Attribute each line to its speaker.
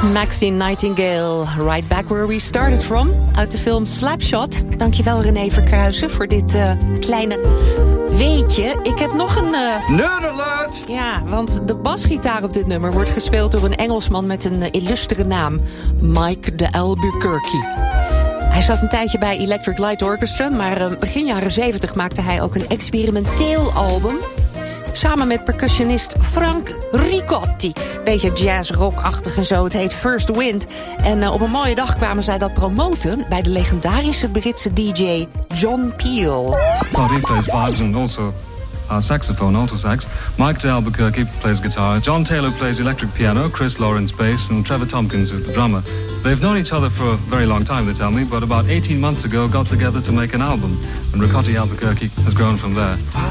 Speaker 1: Maxine Nightingale, Right Back Where We Started From. Uit de film Slapshot. Dankjewel René Verkruijsen voor dit kleine weetje. Ik heb nog een...
Speaker 2: Nerd alert!
Speaker 1: Ja, want de basgitaar op dit nummer wordt gespeeld door een Engelsman met een illustere naam. Mike de Albuquerque. Hij zat een tijdje bij Electric Light Orchestra, maar begin jaren 70 maakte hij ook een experimenteel album. Samen met percussionist Frank Ricotti. Beetje jazz-rockachtig en zo. Het heet First Wind. En op een mooie dag kwamen zij dat promoten bij de legendarische Britse DJ John Peel.
Speaker 3: Well, he plays vibes and also saxophone, alto sax. Mike de Albuquerque plays guitar. John Taylor plays electric piano. Chris Lawrence bass. And Trevor Tompkins is the drummer. They've known each other for a very long time, they tell me, but about 18 months ago got together to make an album. And Ricotti Albuquerque has grown from there.